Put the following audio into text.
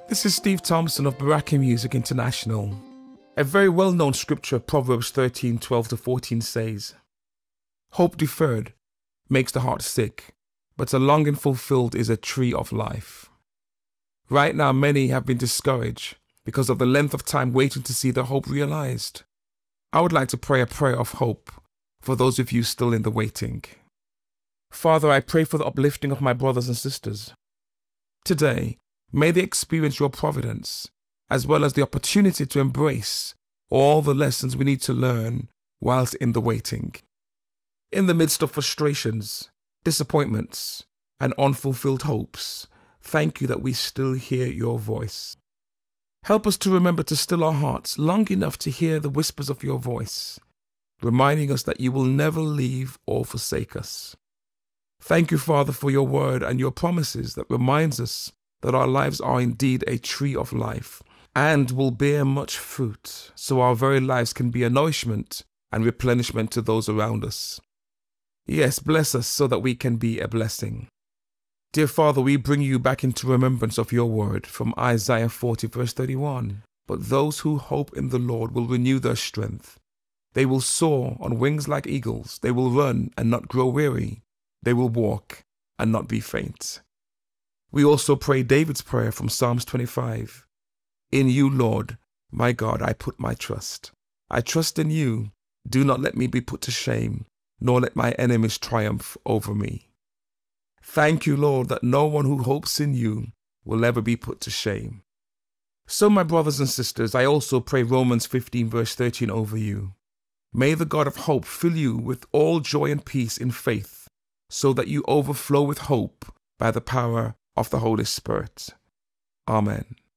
This is Steve Thompson of Baraka Music International. A very well-known scripture, Proverbs 13:12-14 says, "Hope deferred makes the heart sick, but a longing fulfilled is a tree of life." Right now, many have been discouraged because of the length of time waiting to see their hope realized. I would like to pray a prayer of hope for those of you still in the waiting. Father, I pray for the uplifting of my brothers and sisters. Today, may they experience your providence, as well as the opportunity to embrace all the lessons we need to learn whilst in the waiting. In the midst of frustrations, disappointments, and unfulfilled hopes, thank you that we still hear your voice. Help us to remember to still our hearts long enough to hear the whispers of your voice, reminding us that you will never leave or forsake us. Thank you, Father, for your word and your promises that reminds us that our lives are indeed a tree of life and will bear much fruit, so our very lives can be a nourishment and replenishment to those around us. Yes, bless us so that we can be a blessing. Dear Father, we bring you back into remembrance of your word from Isaiah 40 verse 31. But those who hope in the Lord will renew their strength. They will soar on wings like eagles. They will run and not grow weary. They will walk and not be faint. We also pray David's prayer from Psalms 25. In you, Lord, my God, I put my trust. I trust in you. Do not let me be put to shame, nor let my enemies triumph over me. Thank you, Lord, that no one who hopes in you will ever be put to shame. So, my brothers and sisters, I also pray Romans 15 verse 13 over you. May the God of hope fill you with all joy and peace in faith, so that you overflow with hope by the power of the Holy Spirit. Amen.